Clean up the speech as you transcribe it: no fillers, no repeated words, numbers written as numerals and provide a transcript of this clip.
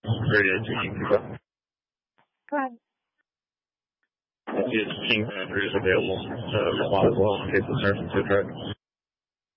38 Go ahead. Is King Andrews available to respond as well in case the sergeant's too correct?